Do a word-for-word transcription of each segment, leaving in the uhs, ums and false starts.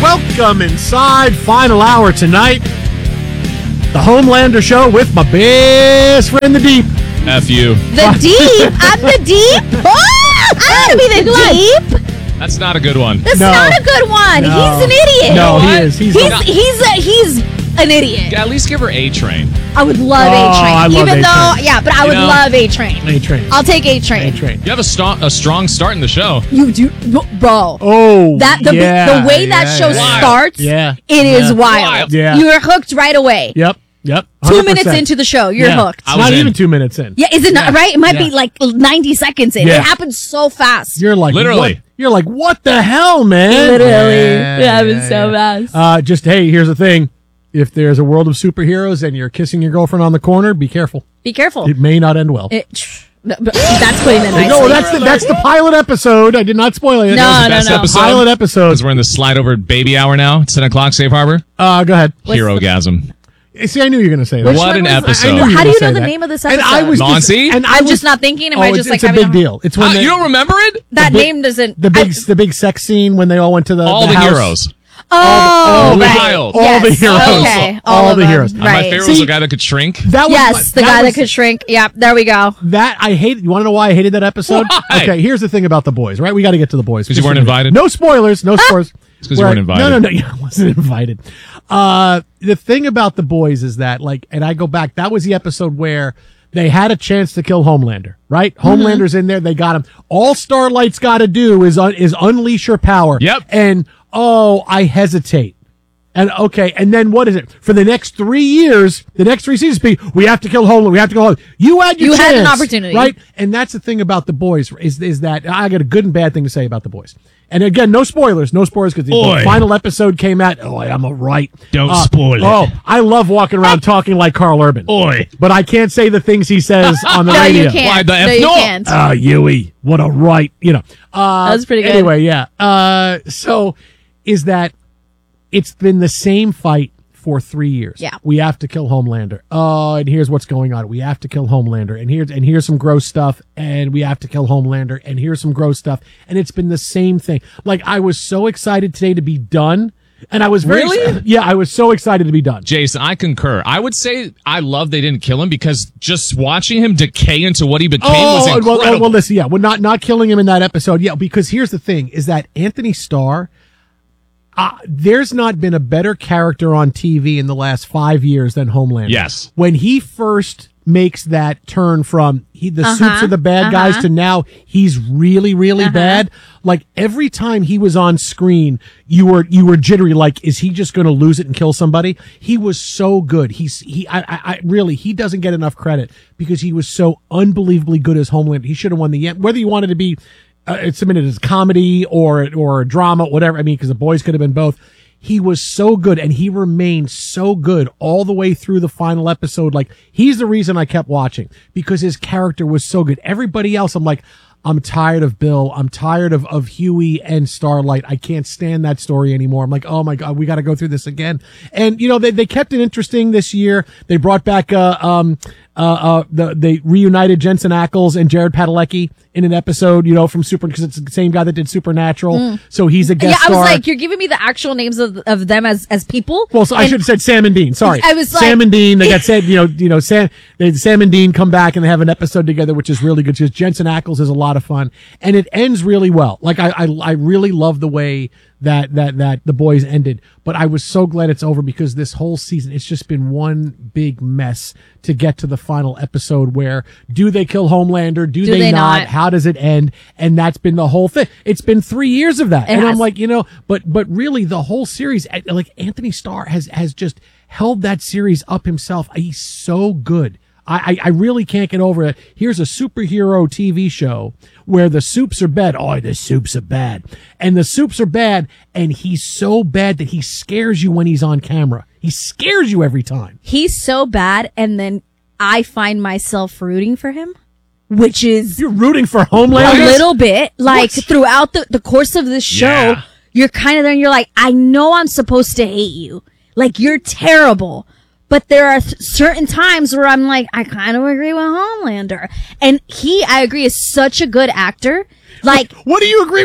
Welcome inside final hour tonight. The Homelander show with my best friend, the Deep. F you. The Deep? I'm the Deep? Oh, I want to be the Deep. That's not a good one. That's No. not a good one. No. He's an idiot. No, he What? is. He's, He's not- he's a, he's an idiot. At least give her A Train. I would love Oh, A Train. I love Even A-Train. though, yeah, but I You would know- love A Train. A Train. I'll take A Train. A Train. You have a, st- a strong start in the show. You do, bro. Oh, That the yeah, the way that yeah, show yeah. starts, Yeah. it is Yeah. wild. Wild. Yeah. You're hooked right away. Yep. Yep. Two one hundred minutes percent. into the show, you're Yeah. hooked. I It's was not in. even two minutes in. Yeah, is it not Yeah. right? It might Yeah. be like ninety seconds in. Yeah. It happens so fast. You're like, Literally. what? You're like, what the hell, man? Literally. Yeah, It happens yeah, so yeah. fast. Uh, just, hey, here's the thing. If there's a world of superheroes and you're kissing your girlfriend on the corner, be careful. Be careful. It may not end well. It, no, but that's putting it nicely. No, that's the, that's the pilot episode. I did not spoil it. No, That was the no, best no. episode. Pilot episode. Because we're in the slide over baby hour now. It's ten o'clock, Safe Harbor. Uh, go ahead. Hero-gasm. See, I knew you were going to say that. Which What one an was- episode. I knew you were How gonna do you say know the that. name of this And episode? I was Nancy? Just, and I I'm was, just not thinking. Am oh, I it's, just like it's a having big deal. It's when Uh, they, you don't remember it? That the name big- doesn't. the big I- the big sex scene when they all went to the All the, the house. heroes. oh, all the right. wild. All Yes. the heroes. Okay, All of the them. heroes. Uh, My Right. favorite See- was the guy that could shrink. That was Yes, my- the guy was- that could shrink. Yep, there we go. That I hate. You want to know why I hated that episode? Why? Okay, here's the thing about the boys. Right, we got to get to the boys 'Cause you Just weren't a minute. invited? No spoilers. No spoilers. It's 'cause you Where weren't I- No, no, invited. no. Yeah, I wasn't invited. Uh, the thing about the boys is that, like, and I go back. That was the episode where they had a chance to kill Homelander. Right, Mm-hmm. Homelander's in there. They got him. All Starlight's got to do is un- is unleash her power. Yep. And oh, I hesitate. And okay, and then what is it? For the next three years, the next three seasons be, we have to kill Homelander, we have to kill Homelander. You had your You chance. had an opportunity. Right? And that's the thing about the boys, is, is that, I got a good and bad thing to say about the boys. And again, no spoilers, no spoilers, because the Oi. final episode came out, oh, I'm a right. Don't Uh, spoil it. Oh, I love walking around talking like Carl Urban. Oi. But I can't say the things he says on the No, radio. you can't. Why the F no, you not? can't. Ah, Yui, what a right, you know. Uh, That was pretty good. Anyway, yeah. Uh, so is that it's been the same fight for three years. Yeah. We have to kill Homelander. Oh, and here's what's going on. We have to kill Homelander. And here's, and here's some gross stuff. And we have to kill Homelander. And here's some gross stuff. And it's been the same thing. Like, I was so excited today to be done. And I was very, Really? excited. Yeah, I was so excited to be done. Jason, I concur. I would say I love they didn't kill him because just watching him decay into what he became was well, incredible. well, well, listen, yeah, well, not not killing him in that episode, yeah, because here's the thing: is that Anthony Starr, uh, there's not been a better character on T V in the last five years than Homelander. Yes. when he first makes that turn from he the Uh-huh, suits are the bad guys uh-huh. to now he's really really bad. Like every time he was on screen, you were you were jittery. Like, is he just going to lose it and kill somebody? He was so good. He's he I, I I really he doesn't get enough credit because he was so unbelievably good as Homelander. He should have won the whether you wanted to be uh, it's submitted as comedy or or a drama, whatever. I mean, because the boys could have been both. He was so good, and he remained so good all the way through the final episode. Like, he's the reason I kept watching, because his character was so good. Everybody else, I'm like, I'm tired of Bill. I'm tired of, of Huey and Starlight. I can't stand that story anymore. I'm like, oh my God, we got to go through this again. And, you know, they, they kept it interesting this year. They brought back, uh, um, uh, uh, the, they reunited Jensen Ackles and Jared Padalecki in an episode, you know, from Super, because it's the same guy that did Supernatural. So he's a guest Yeah, I was star. like, you're giving me the actual names of, of them as, as people. Well, so I And- should have said Sam and Dean. Sorry, I was like- Sam and Dean. They got said, you know, you know, Sam, they, Sam and Dean come back and they have an episode together, which is really good. Because Jensen Ackles is a lot of fun, and it ends really well. Like I, I, I really love the way that that that the boys ended. But I was so glad it's over, because this whole season, it's just been one big mess to get to the final episode where do they kill Homelander? Do, Do they, they not? not? How does it end? And that's been the whole thing. It's been three years of that, It and I'm has. like, you know, but but really the whole series, like Anthony Starr has has just held that series up himself. He's so good. I, I I really can't get over it. Here's a superhero T V show where the soups are bad. Oh, the soups are bad. And the soups are bad, and he's so bad that he scares you when he's on camera. He scares you every time. He's so bad, and then I find myself rooting for him, which is You're rooting for a Homelander? little bit like What? throughout the, the course of this show. Yeah. You're kind of there and you're like, I know I'm supposed to hate you. Like, you're terrible. But there are th- certain times where I'm like, I kind of agree with Homelander. And he, I agree, is such a good actor. Like, What do you agree with Homelander?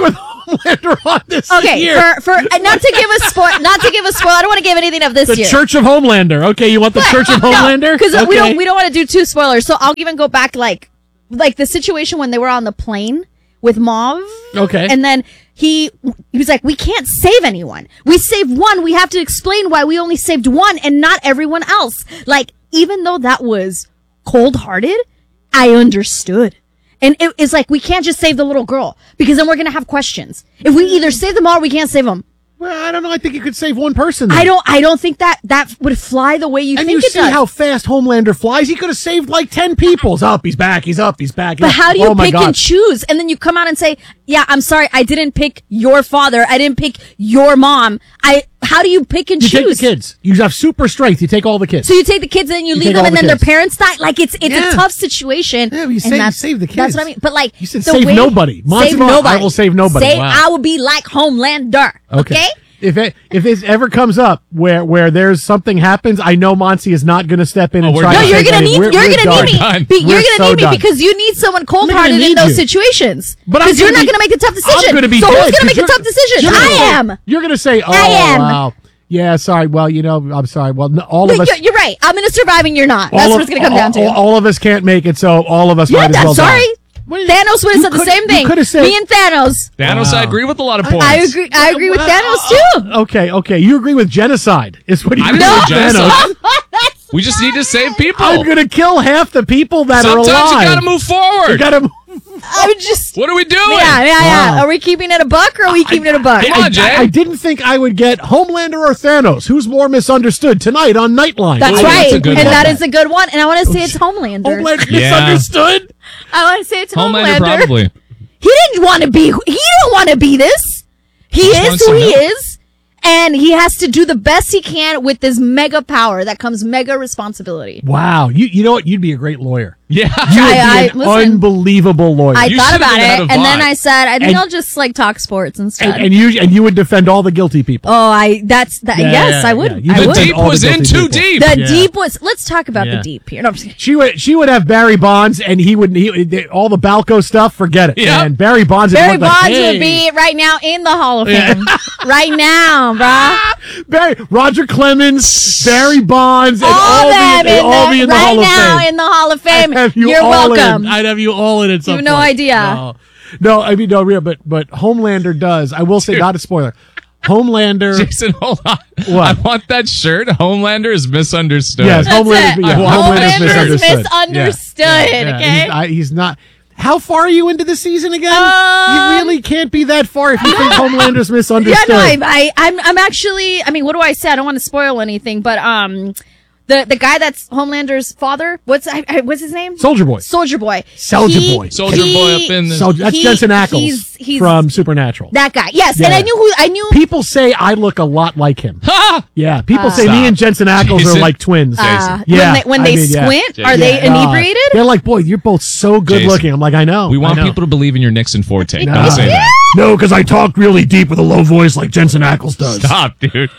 Homelander on this Okay, year? for for uh, not to give a spoil, not to give a spoil. I don't want to give anything of this the year. Church of Homelander. Okay, you want the Church of Homelander? Because okay. we don't we don't want to do two spoilers. So I'll even go back like like the situation when they were on the plane with Mauve. Okay. And then he he was like, we can't save anyone. We saved one. We have to explain why we only saved one and not everyone else. Like, even though that was cold-hearted, I understood. And it, it's like, we can't just save the little girl because then we're going to have questions. If we either save them all or we can't save them. Well, I don't know. I think you could save one person. Then. I don't, I don't think that that would fly the way you And think you it see does. how fast Homelander flies. He could have saved like ten people. He's up. He's back. He's up. He's back. But how do you oh my pick God. and choose? And then you come out and say, yeah, I'm sorry, I didn't pick your father. I didn't pick your mom. I, how do you pick and You choose? take the kids. You have super strength. You take all the kids. So you take the kids and then you, You leave take them all and the then kids. their parents die? Like, it's, it's Yeah. a tough situation. Yeah, but you And save- that's- save the That's kids. what I mean. But like, You said the save way- nobody. Monty Save Moore, nobody. I will save nobody. Say, Wow. I will be like Homelander. Okay? If it if it ever comes up where where there's something happens, I know Monty is not going to step in Oh, and we're try done. to No, you're save gonna any- need we're- you're we're gonna done. need me. done. Be, We're you're gonna so need me done. because you need someone cold I'm hearted gonna in need those you. situations. But I'm Because you're gonna not be- gonna make the tough decision. I'm going to be so dead, who's gonna make 'cause the tough you're- decision? you're gonna I say- am. You're going to say, "Oh, I am. wow, yeah, sorry. Well, you know, I'm sorry. Well, no, all of Wait, us, you're, you're right. I'm gonna survive and you're not. all That's of- what it's gonna come down to. all, all of us can't make it, so all of us yeah, might as that's well die." sorry. What is- Thanos would you have said the could- same you thing. could have said- Me and Thanos. Thanos, I Wow. agree with a lot of points. I agree. I agree with Thanos too. Okay, okay. You agree with genocide? Is what you I agree agree with with Thanos. genocide. We just need to save people. I'm going to kill half the people that Sometimes are alive. you gotta move You forward. gotta- I'm just. What are we doing? Yeah, yeah, yeah. Wow. Are we keeping it a buck or are we keeping it a buck? Come on, Jay. I, I didn't think I would get Homelander or Thanos. Who's more misunderstood tonight on Nightline? That's Ooh, right. that's a good and one. that is a good one. And I want to say it's Homelander. Homelander Yeah. misunderstood. I want to say it's Homelander, Homelander. probably. He didn't want to be. He don't want to be this. He just is wants who to he know. is, and he has to do the best he can with this mega power that comes mega responsibility. Wow, you you know what? You'd be a great lawyer. Yeah. You would I- be an I- listen, unbelievable lawyer. I You thought should've about been had it, a and then vibe. I said, I think And- I'll just like talk sports instead. and, and you and you would defend all the guilty people. oh, I that's that. Yeah, yes, yeah, I would. yeah. You I The would. defend deep all the was in guilty too people. deep. The Yeah. deep was. Let's talk about Yeah. the deep here. No, I'm just kidding. She would she would have Barry Bonds, and he would he, they- all the Balco stuff. Forget it. Yep. And Barry Bonds. would Barry look like, Bonds hey. would be right now in the Hall of Yeah. Fame. Right now, bruh. Barry Roger Clemens, Barry Bonds, and All all, them be, and in all the, be in the right Hall of now Fame. in the Hall of Fame. I'd have you You're all welcome. In. I'd have you all in at some have no point. idea. No. no, I mean no, real, but but Homelander does. I will say, Dude. not a spoiler. Homelander. Jason, hold on. What? I want that shirt. Homelander is misunderstood. Yes, That's Homelander. it. Yeah, Homelander is misunderstood. misunderstood, Yeah, okay? He's, I, he's not. How far are you into the season again? Um, you really can't be that far if you think Homelander's Yeah, misunderstood. no, I, I, I'm, I'm actually. I mean, what do I say? I don't want to spoil anything, but um, the the guy that's Homelander's father. What's I, I, what's his name? Soldier Boy. Soldier Boy. Soldier He- Boy. Soldier he- Boy up in the. So that's he- Jensen Ackles he's- he's- from Supernatural. That guy. Yes, Yeah. and I knew who I knew. People say I look a lot like him. Ha! Yeah, people say Stop. me and Jensen Ackles Jason. are like twins. Uh, Yeah, when they, when I they mean, yeah. squint, are they Yeah. inebriated? They're like, boy, you're both so good Jason. looking. I'm like, I know. We want I know. people to believe in your Nixon forte. No. Don't say that. No, because I talk really deep with a low voice like Jensen Ackles does. Stop, dude.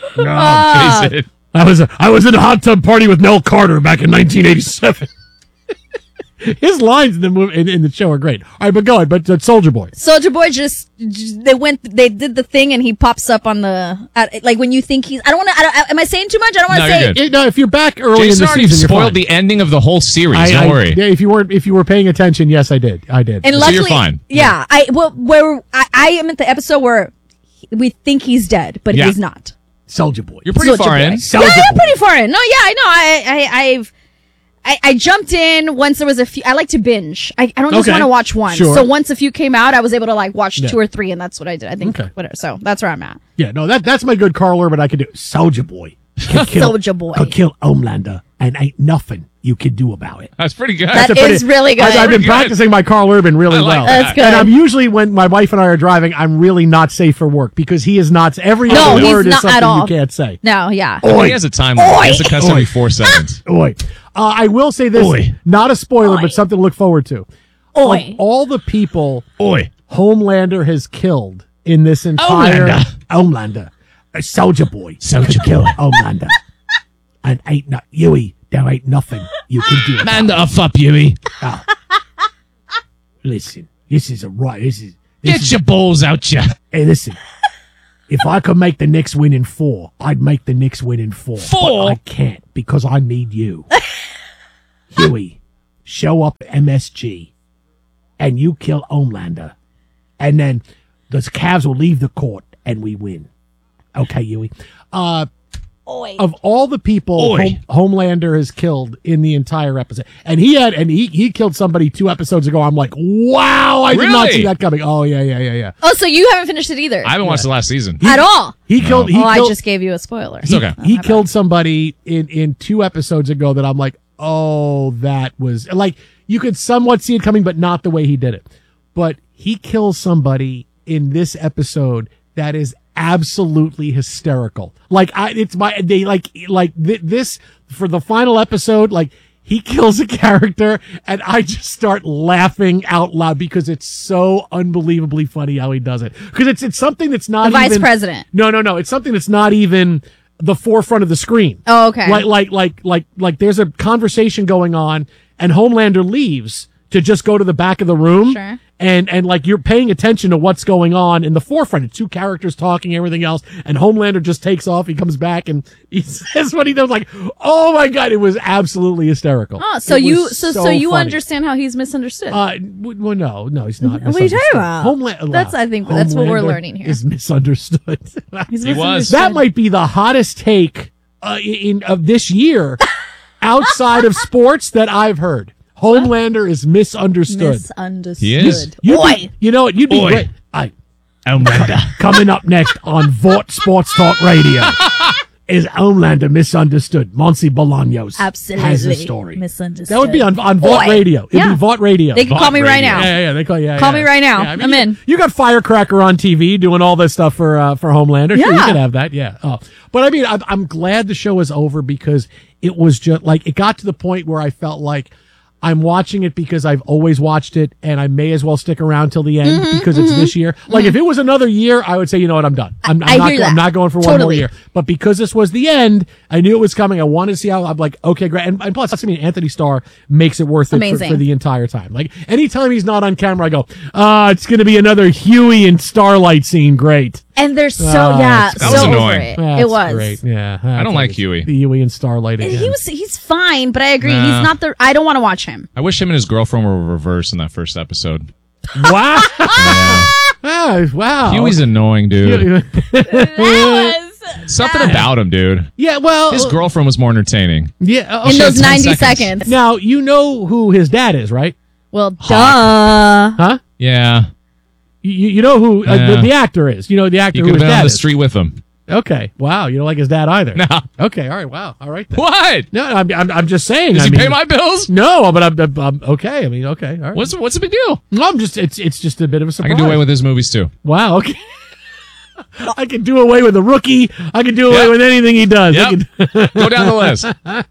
Ah. Jason. I was I was in a hot tub party with Nell Carter back in nineteen eighty-seven. His lines in the movie in, in the show are great. All right, but go ahead. But uh, Soldier Boy. Soldier Boy just, just they went they did the thing and he pops up on the at, like when you think he's I don't want to am I saying too much? I don't want to No, say you're good. It- no, if you're back early Jason in the already season, you're spoiled fine. the ending of the whole series. I, Don't I- worry. Yeah, if you weren't if you were paying attention, yes, I did. I did. And So luckily, you're fine. Yeah, I well where I, I am at the episode where he- we think he's dead, but Yeah. he's not. Soldier Boy. You're pretty Soldier far Boy. in. Yeah, Soldier I'm Boy. pretty far in. No, yeah, I know. I, I, I've, I, I jumped in once there was a few. I like to binge. I, I don't just Okay. want to watch one. Sure. So once a few came out, I was able to like watch Yeah. two or three, and that's what I did. I think Okay. whatever. So that's where I'm at. Yeah, no, that that's my good Carl Urban I could do. Soldier Boy. Could kill, Soldier Boy. Could kill Homelander, and ain't nothing you can do about it. That's pretty good. That That's a is really good. I've, I've been Pretty good. practicing my Carl Urban really I like well. that. That's good. And I'm usually when my wife and I are driving, I'm really not safe for work because he is not. Every No, other he's word is not at something all. you can't say. No, yeah. Oi. He has a time limit. He has to cuss every four seconds. Oi. Uh, I will say this, Oi. not a spoiler, Oi. but something to look forward to. Oi. Of all the people Oi. Homelander has killed in this entire Homelander. Homelander, a Soldier Boy, Soldier could kill Homelander, and ain't no Huey. There ain't nothing you can do. about Man the F up, Huey. Listen, this is a right. This is Get your balls out, ya. Hey, listen. If I could make the Knicks win in four, I'd make the Knicks win in four. Four? But I can't because I need you. Huey, show up at M S G and you kill Homelander. And then the Cavs will leave the court and we win. Okay, Huey. Uh, Oi. of all the people Oi. Home, Homelander has killed in the entire episode, and he had, and he, he killed somebody two episodes ago. I'm like, wow, I did not Really? see that coming. Oh yeah, yeah, yeah, yeah. Oh, so you haven't finished it either? I haven't watched the last season. At all? He killed. He oh, I killed, just gave you a spoiler. It's okay. He killed somebody in, in two episodes ago that I'm like, oh, that was like, you could somewhat see it coming, but not the way he did it. But he kills somebody in this episode that is absolutely hysterical. Like I, it's my, they like, like th- this for the final episode, like he kills a character and I just start laughing out loud because it's so unbelievably funny how he does it. Cause it's, it's something that's not The vice even, president. No, no, no. It's something that's not even the forefront of the screen. Oh, okay. Like, like, like, like, like there's a conversation going on and Homelander leaves to just go to the back of the room. Sure. And, and like you're paying attention to what's going on in the forefront. It's two characters talking, everything else. And Homelander just takes off. He comes back and he says what he does. Like, oh my God, it was absolutely hysterical. Oh, so It you was so so, you funny. understand how he's misunderstood. Uh, w- well, no, no, he's not. What are you talking misunderstood. about? Homeland- That's- I think that's what we're learning here. Is misunderstood. he's He was. That might be the hottest take uh, in of this year outside of sports that I've heard. Homelander is misunderstood. misunderstood. He is. You'd Oi. be, you know what? You'd be Oi. great. I, Homelander. coming up next on Vought Sports Talk Radio is Homelander misunderstood. Monty Bolaños Absolutely has a story. misunderstood. That would be on on Vought Oi. Radio. It'd Yeah. be Vought Radio. They can call me Vought right Radio. now. Yeah, yeah, yeah, they call yeah. Call yeah. me right now. Yeah, I mean, I'm you, in. You got Firecracker on T V doing all this stuff for uh, for Homelander. Sure, you Yeah. could have that. Yeah. Oh, but I mean, I'm, I'm glad the show is over because it was just like it got to the point where I felt like I'm watching it because I've always watched it, and I may as well stick around till the end Mm-hmm, because it's this year. Like if it was another year, I would say, you know what, I'm done. I'm, I'm I not. hear go- I'm that. not going for one more Totally. year. But because this was the end, I knew it was coming. I wanted to see how. I'm like, okay, great. And, and plus, I mean, Anthony Starr makes it worth it for, Amazing. for the entire time. Like anytime he's not on camera, I go, ah, it's going to be another Huey and Starlight scene. Great. And they're so Ah, yeah, that's so great. over annoying. it. That's it was. great. Yeah. I don't like Huey. The Huey and Starlight And again. he was he's fine, but I agree. Nah. He's not the I don't want to watch him. I wish him and his girlfriend were reversed in that first episode. Wow. Yeah. Ah, wow. Huey's annoying, dude. That was Something about him, dude. Yeah, well, His girlfriend was more entertaining. yeah. uh, in okay. those ten ninety seconds. seconds. Now you know who his dad is, right? Well, duh. Huh? Yeah. You, you know who uh, the, Yeah. the actor is. You know the actor You who could his have been dad on the is. street with him. Okay. Wow. You don't like his dad either. No. Okay. All right. Wow. All right. Then. What? No, I'm, I'm I'm just saying. Does I he mean, pay my bills? No, but I'm, I'm, I'm okay. I mean, okay. All right. What's what's the big deal? No, I'm just. It's it's just a bit of a I surprise. can do away with his movies too. Wow. Okay. I can do away with the rookie. I can do away Yep. with anything he does. I Yep. can- Go down the list.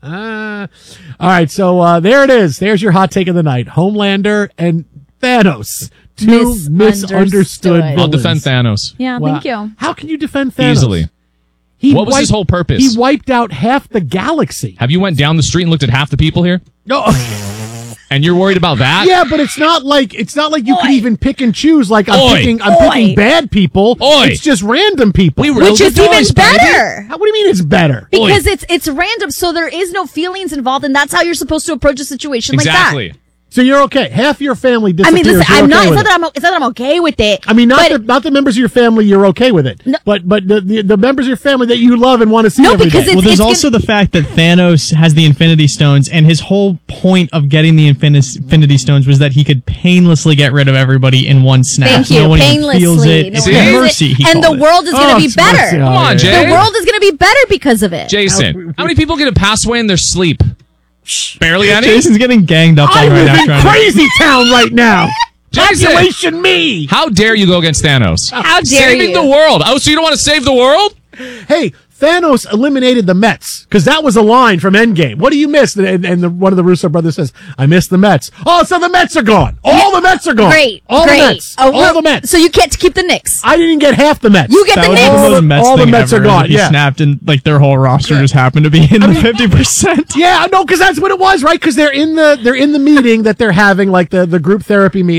All right, so uh, there it is. There's your hot take of the night: Homelander and Thanos, two Misunderstood. misunderstood. I'll I'll villains. defend Thanos. Yeah, Wow. thank you. How can you defend Thanos? Easily. He What was his whole purpose? He wiped out half the galaxy. Have you went down the street and looked at half the people here? No. And you're worried about that? Yeah, but it's not like it's not like you Oi. can even pick and choose. Like I'm Oi. picking, I'm Oi. picking bad people. Oi. It's just random people. We Which rolled is the even dice, baby. better. How, what do you mean it's better? Because it's it's random, so there is no feelings involved, and that's how you're supposed to approach a situation Exactly. like that. So you're okay. Half your family I disappears. mean, listen, You're I'm okay not. It's with not it. that I'm. It's not that I'm okay with it. I mean, not but the not the members of your family. You're okay with it, No. but but the, the the members of your family that you love and want to see No, every because day. it's- Well, there's gonna- also the fact that Thanos has the Infinity Stones, and his whole point of getting the Infin- Infinity Stones was that he could painlessly get rid of everybody in one snap. Thank you. No one even Painlessly. feels it. No It's one feels it. mercy. He and the called it. world is going Oh, to be it's better. mercy. Come on, Yeah. Jay. The world is going to be better because of it. Jason, how many people get a pass away in their sleep? Barely any? Jason's getting ganged up I on right live now. in trying to- crazy town right now. Jason! Population me. How dare you go against Thanos? How dare Saving you. the world. Oh, so you don't want to save the world? Hey, Thanos eliminated the Mets because that was a line from Endgame. What do you miss? And, and the, one of the Russo brothers says, "I miss the Mets." Oh, so the Mets are gone. All the Mets are gone. Great. All great. the Mets. Oh, all well, the Mets. So you can't keep the Knicks. I didn't get half the Mets. You get That the was Knicks. the All most the- Mets all the thing Mets are ever. gone, He yeah. snapped, and like their whole roster just happened to be in the fifty percent. Yeah, no, because that's what it was, right? Because they're in the they're in the meeting that they're having, like the the group therapy meeting,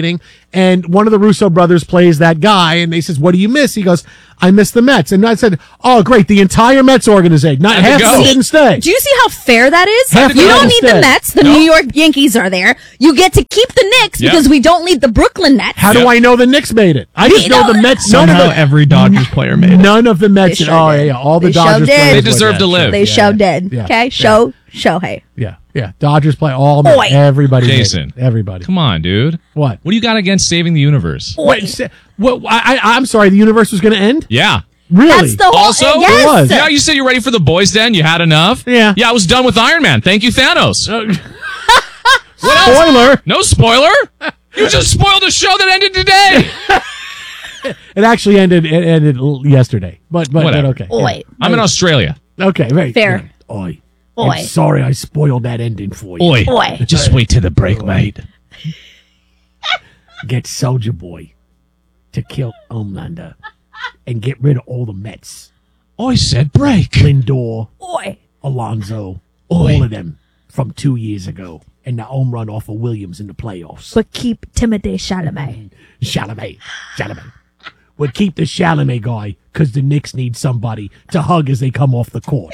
and one of the Russo brothers plays that guy, and they says, "What do you miss?" He goes, "I miss the Mets." And I said, "Oh, great! The entire Mets organization. Not half of them didn't stay." Do you see how fair that is? Half You of them don't need stay. the Mets. The Nope. New York Yankees are there. You get to keep the Knicks Yep. because we don't need the Brooklyn Nets. How do Yep. I know the Knicks made it? I just We know don't- the Mets. None of Somehow the, every Dodgers player made it. none of the Mets. They sure oh did. yeah, all the They sure Dodgers did. players. They were deserve there. to live. They Yeah, show yeah, did. yeah, Okay, yeah. show Shohei. Yeah, yeah. Dodgers play all. Oi. Everybody. made it. Jason. Everybody. Come on, dude. What? What do you got against saving the universe? Wait, say, what, I, I, I'm sorry. The universe was going to end. Yeah. Really? That's the whole. Also, yes. It was. Yeah, you said you're ready for the boys' den. You had enough. Yeah. Yeah, I was done with Iron Man. Thank you, Thanos. Uh, What else? Spoiler. No spoiler. You just spoiled a show that ended today. It actually ended. It ended l- yesterday. But but, but Whatever. okay. Oi. I'm in Australia. Yeah. Okay. Very Fair. good. Oi. Oi. I'm sorry I spoiled that ending for you. Oi. Oi. Just wait till the break, mate. Get Soldier Boy to kill Homelander and get rid of all the Mets. I said break. Lindor, Oi. Alonso, Oi. all of them from two years ago, and the home run off of Williams in the playoffs. But keep Timothée Chalamet. Chalamet, Chalamet. Would keep the Chalamet guy because the Knicks need somebody to hug as they come off the court.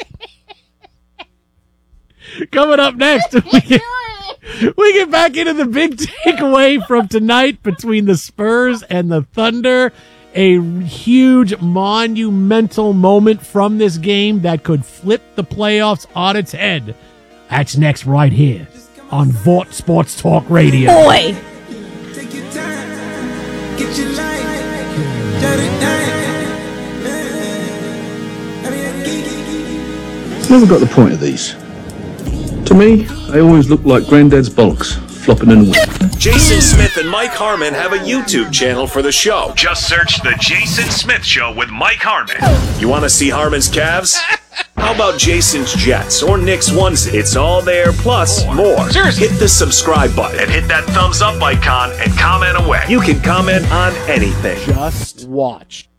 Coming up next, we get, we get back into the big takeaway from tonight between the Spurs and the Thunder. A huge, monumental moment from this game that could flip the playoffs on its head. That's next right here on Vought Sports Talk Radio. Oi. Take your time, get your life, shut it down. Never got the point of these. To me, they always look like Granddad's bollocks flopping in the wind. Jason Smith and Mike Harmon have a YouTube channel for the show. Just search The Jason Smith Show with Mike Harmon. You want to see Harmon's calves? How about Jason's Jets or Nick's onesie? It's all there, plus more. Seriously. Hit the subscribe button and hit that thumbs up icon and comment away. You can comment on anything. Just watch.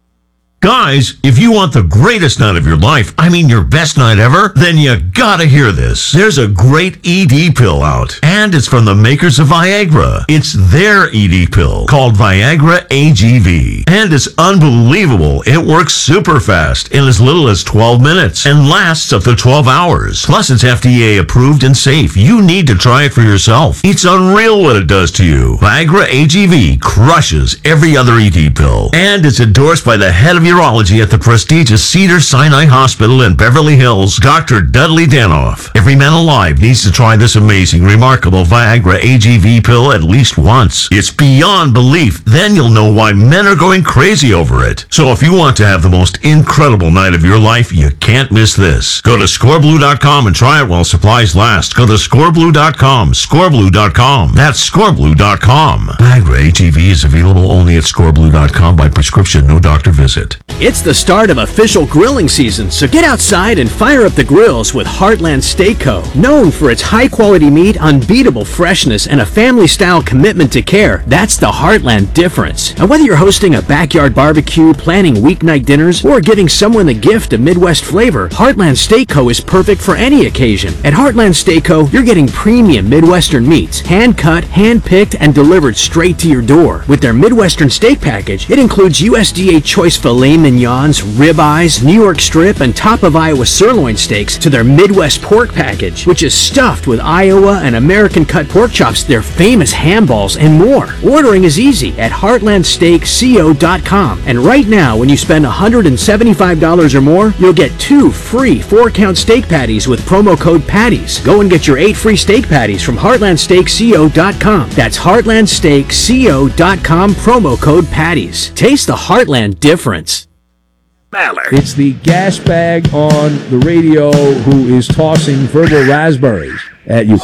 Guys, if you want the greatest night of your life, I mean your best night ever, then you gotta hear this. There's a great E D pill out, and it's from the makers of Viagra. It's their E D pill called Viagra A G V, and it's unbelievable. It works super fast in as little as twelve minutes and lasts up to twelve hours. Plus, it's F D A approved and safe. You need to try it for yourself. It's unreal what it does to you. Viagra A G V crushes every other E D pill, and it's endorsed by the head of urology at the prestigious Cedars-Sinai Hospital in Beverly Hills, Doctor Dudley Danoff. Every man alive needs to try this amazing, remarkable Viagra A G V pill at least once. It's beyond belief. Then you'll know why men are going crazy over it. So if you want to have the most incredible night of your life, you can't miss this. Go to score blue dot com and try it while supplies last. Go to score blue dot com, score blue dot com. That's score blue dot com. Viagra A G V is available only at score blue dot com by prescription, no doctor visit. It's the start of official grilling season, so get outside and fire up the grills with Heartland Steak Co. Known for its high-quality meat, unbeatable freshness, and a family-style commitment to care, that's the Heartland difference. And whether you're hosting a backyard barbecue, planning weeknight dinners, or giving someone the gift of Midwest flavor, Heartland Steak Co. is perfect for any occasion. At Heartland Steak Co., you're getting premium Midwestern meats, hand-cut, hand-picked, and delivered straight to your door. With their Midwestern steak package, it includes U S D A choice filet mignons, ribeyes, New York strip, and top of Iowa sirloin steaks to their Midwest pork package, which is stuffed with Iowa and American cut pork chops, their famous ham balls, and more. Ordering is easy at heartland steak co dot com. And right now, when you spend one hundred seventy-five dollars or more, you'll get two free four-count steak patties with promo code PATTIES. Go and get your eight free steak patties from heartland steak co dot com. That's heartland steak co dot com, promo code PATTIES. Taste the Heartland difference. Mallard. It's the gas bag on the radio who is tossing verbal raspberries at you.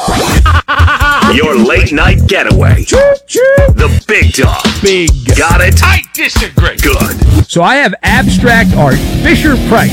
Your late night getaway. The big dog. Big. Got it? I disagree. Good. So I have abstract art, Fisher Price,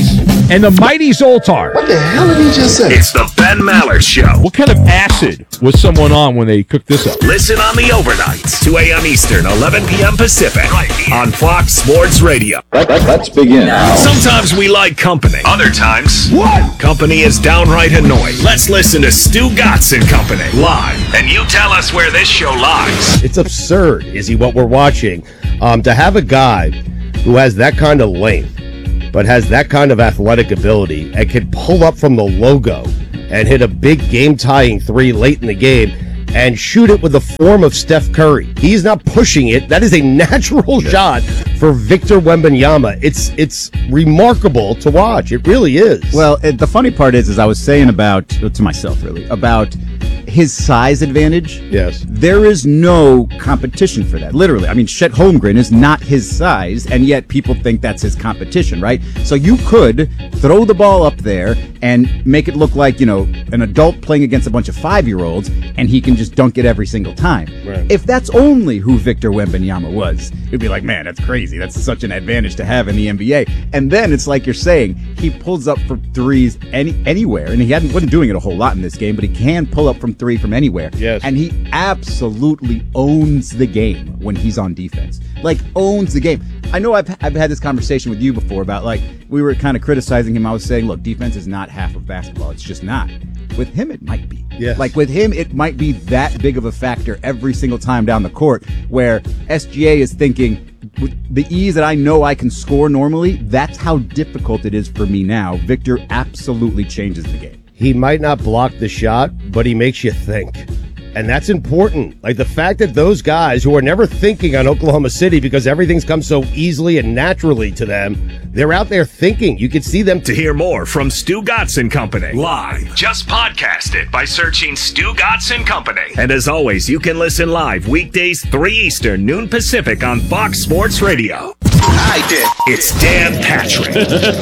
and the mighty Zoltar. What the hell did he just say? It's the Ben Maller Show. What kind of acid was someone on when they cooked this up? Listen on the overnights, two a.m. Eastern, eleven p.m. Pacific, right here on Fox Sports Radio. Let, let, let's begin. Sometimes we like company. Other times, what? Company is downright annoying. Let's listen to Stu Gatz and Company live, and you tell us where this show lies. It's absurd, Izzy, what we're watching. Um, to have a guy who has that kind of length, but has that kind of athletic ability, and can pull up from the logo and hit a big game-tying three late in the game and shoot it with the form of Steph Curry. He's not pushing it. That is a natural shot for Victor Wembanyama. It's it's remarkable to watch. It really is. Well, it, the funny part is, is I was saying about, to myself really, about his size advantage. Yes. There is no competition for that. Literally. I mean, Chet Holmgren is not his size, and yet people think that's his competition, right? So you could throw the ball up there and make it look like, you know, an adult playing against a bunch of five-year-olds, and he can just dunk it every single time. Right. If that's only who Victor Wembanyama was, it'd be like, man, that's crazy. That's such an advantage to have in the N B A. And then it's like you're saying, he pulls up from threes any anywhere, and he hadn't wasn't doing it a whole lot in this game, but he can pull up from three from anywhere. Yes. And he absolutely owns the game when he's on defense. Like, owns the game. I know I've, I've had this conversation with you before about, like, we were kind of criticizing him. I was saying, look, defense is not half of basketball. It's just not. With him, it might be. Yes. Like, with him, it might be that big of a factor every single time down the court, where S G A is thinking, with the ease that I know I can score normally, that's how difficult it is for me now. Victor absolutely changes the game. He might not block the shot, but he makes you think. And that's important. Like the fact that those guys who are never thinking on Oklahoma City because everything's come so easily and naturally to them, they're out there thinking. You can see them. To hear more from Stu Gatz and Company live, just podcast it by searching Stu Gatz and Company. And as always, you can listen live weekdays three Eastern, noon Pacific on Fox Sports Radio. I did. It's Dan Patrick.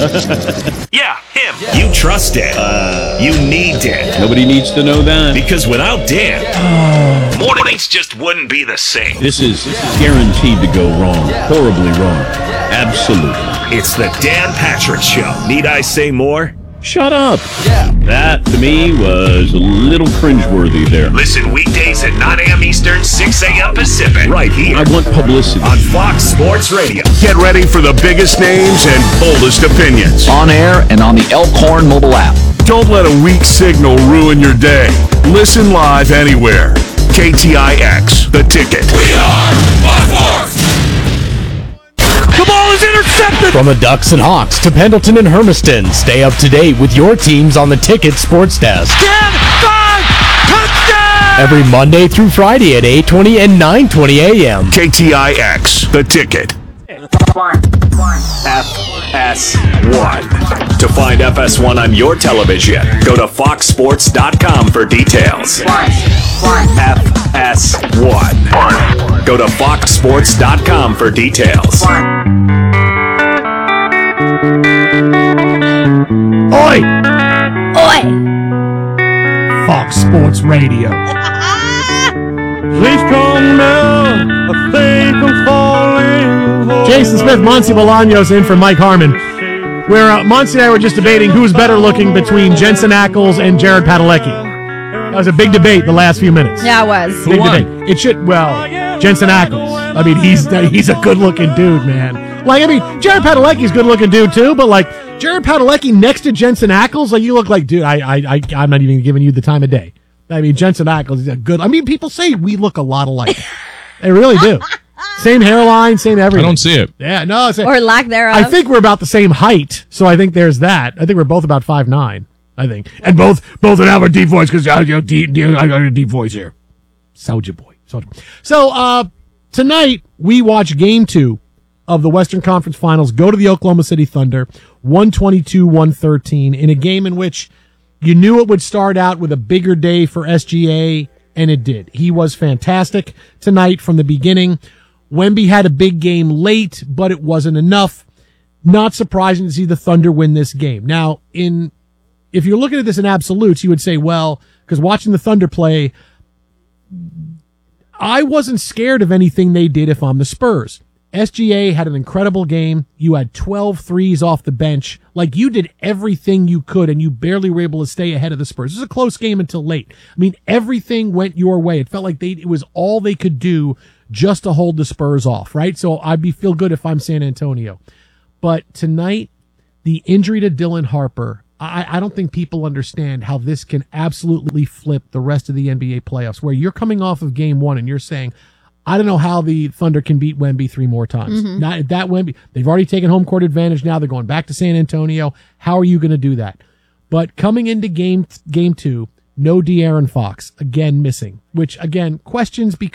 Yeah, him. Yeah. You trust Dan. Uh, you need Dan. Nobody needs to know that. Because without Dan, mornings just wouldn't be the same. This is guaranteed to go wrong. Horribly wrong. Absolutely. It's the Dan Patrick Show. Need I say more? Shut up. Yeah. That, to me, was a little cringeworthy there. Listen weekdays at nine a.m. Eastern, six a.m. Pacific. Right here. I want publicity. On Fox Sports Radio. Get ready for the biggest names and boldest opinions. On air and on the Elkhorn mobile app. Don't let a weak signal ruin your day. Listen live anywhere. K T I X, The Ticket. We are one fourth. The ball is intercepted! From the Ducks and Hawks to Pendleton and Hermiston, stay up to date with your teams on the Ticket Sports Desk. ten five, touchdown! Every Monday through Friday at eight twenty and nine twenty a.m. K T I X, The Ticket. F S one. To find F S one on your television, go to fox sports dot com for details. F S one. Go to fox sports dot com for details. Oi! Oi! Fox Sports Radio. Please come down, I think I'm falling. Jason Smith, Monty Bolaños in for Mike Harmon. Where uh, Monty and I were just debating who's better looking between Jensen Ackles and Jared Padalecki. That was a big debate the last few minutes. Yeah, it was. Big debate. It should, well, Jensen Ackles. I mean, he's he's a good-looking dude, man. Like, I mean, Jared Padalecki's a good-looking dude, too, but, like, Jared Padalecki next to Jensen Ackles, like, you look like, dude, I, I, I, I'm not even giving you the time of day. I mean, Jensen Ackles is a good, I mean, people say we look a lot alike. They really do. Same hairline, same everything. I don't see it. Yeah, no. It's a, or lack thereof. I think we're about the same height, so I think there's that. I think we're both about five nine. I think, and both both have a deep voice because I got a deep voice here. Soldier boy. Soldier. So uh, tonight we watch Game Two of the Western Conference Finals. Go to the Oklahoma City Thunder, one twenty-two one thirteen, in a game in which you knew it would start out with a bigger day for S G A, and it did. He was fantastic tonight from the beginning. Wemby had a big game late, but it wasn't enough. Not surprising to see the Thunder win this game. Now, in if you're looking at this in absolutes, you would say, well, because watching the Thunder play, I wasn't scared of anything they did if I'm the Spurs. S G A had an incredible game. You had twelve threes off the bench. Like, you did everything you could, and you barely were able to stay ahead of the Spurs. It was a close game until late. I mean, everything went your way. It felt like they it was all they could do just to hold the Spurs off, right? So I'd be feel good if I'm San Antonio. But tonight, the injury to Dylan Harper, I, I don't think people understand how this can absolutely flip the rest of the N B A playoffs, where you're coming off of game one and you're saying, I don't know how the Thunder can beat Wemby three more times. Mhm. Not that Wemby. They've already taken home court advantage. Now they're going back to San Antonio. How are you going to do that? But coming into game game two, no De'Aaron Fox, again missing, which again questions because